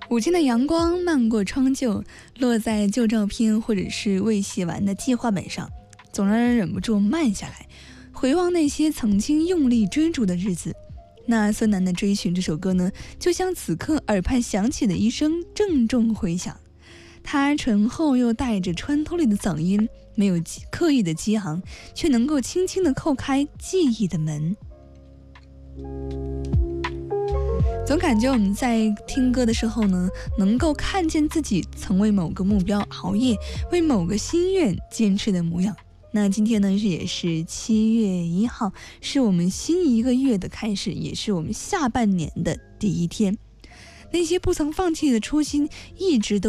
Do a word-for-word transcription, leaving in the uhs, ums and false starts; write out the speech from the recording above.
午间的阳光漫过窗旧，落在旧照片或者是未写完的计划本上，总让人忍不住慢下来，回望那些曾经用力追逐的日子。那孙楠的《追寻》这首歌呢，就像此刻耳畔响起的一声郑重回响。他醇厚又带着穿透力的嗓音，没有刻意的激昂，却能够轻轻地扣开记忆的门。总感觉我们在听歌的时候呢，能够看见自己曾为某个目标熬夜，为某个心愿坚持的模样。那今天呢，也是七月一号，是我们新一个月的开始，也是我们下半年的第一天。那些不曾放弃的初心，一直都